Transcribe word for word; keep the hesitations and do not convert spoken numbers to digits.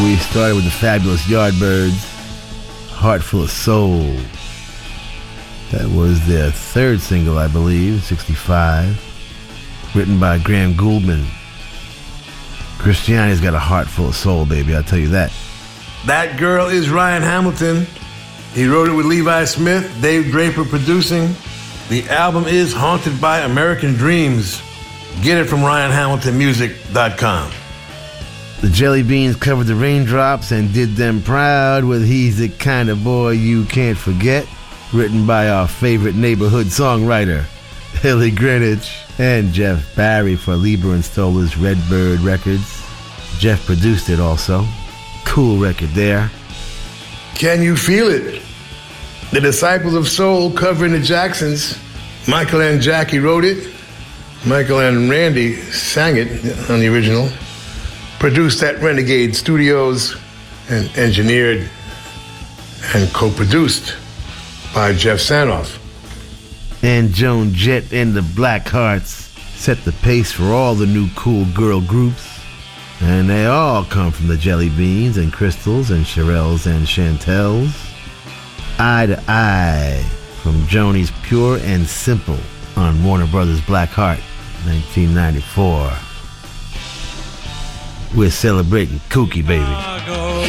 We started with the Fabulous Yardbirds, Heart Full of Soul. That was their third single, I believe, sixty-five. Written by Graham Gouldman. Christiani's got a heart full of soul, baby, I'll tell you that. That Girl is Ryan Hamilton. He wrote it with Levi Smith, Dave Draper producing. The album is Haunted by American Dreams. Get it from ryan hamilton music dot com. The Jelly Beans covered the Raindrops and did them proud with He's the Kind of Boy You Can't Forget, written by our favorite neighborhood songwriter, Hilly Greenwich, and Jeff Barry for Lieber and Stoller's Redbird Records. Jeff produced it also. Cool record there. Can You Feel It? The Disciples of Soul covering the Jacksons. Michael and Jackie wrote it. Michael and Randy sang it on the original. Produced at Renegade Studios and engineered and co-produced by Jeff Sanoff. And Joan Jett and the Blackhearts set the pace for all the new cool girl groups. And they all come from the Jelly Beans and Crystals and Shirelles and Chantels. Eye to Eye from Joni's Pure and Simple on Warner Brothers Blackheart, nineteen ninety-four. We're celebrating Kooky, baby.